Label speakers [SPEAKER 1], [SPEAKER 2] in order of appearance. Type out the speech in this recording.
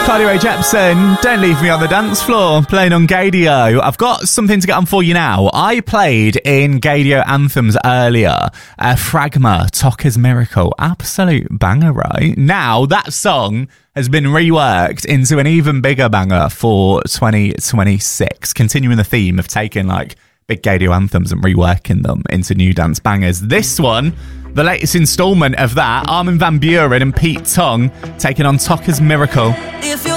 [SPEAKER 1] Carly Rae Jepsen, Don't Leave Me on the Dance Floor, playing on Gaydio. I've got something to get on for you now. I played in Gaydio Anthems earlier, Fragma, Tokka's Miracle. Absolute banger, right? Now, that song has been reworked into an even bigger banger for 2026, continuing the theme of taking, like, big Gaydio anthems and reworking them into new dance bangers. This one, the latest instalment of that, Armin van Buuren and Pete Tong taking on Tokka's Miracle.
[SPEAKER 2] If you're